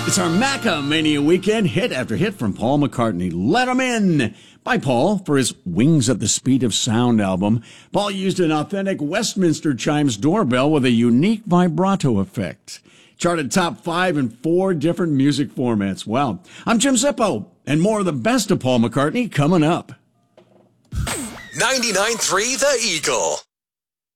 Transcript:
It's our Macca Mania weekend hit after hit from Paul McCartney. Let 'em in by Paul for his Wings at the Speed of Sound album. Paul used an authentic Westminster Chimes doorbell with a unique vibrato effect. Charted top 5 in 4 different music formats. Wow. I'm Jim Zippo, and more of the best of Paul McCartney coming up. 99.3 The Eagle.